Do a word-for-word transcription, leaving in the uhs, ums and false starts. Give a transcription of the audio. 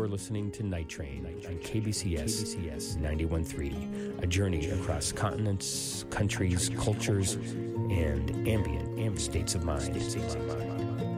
are listening to Night Train on K B C S ninety-one point three, a journey across continents, countries, cultures, and ambient states of mind.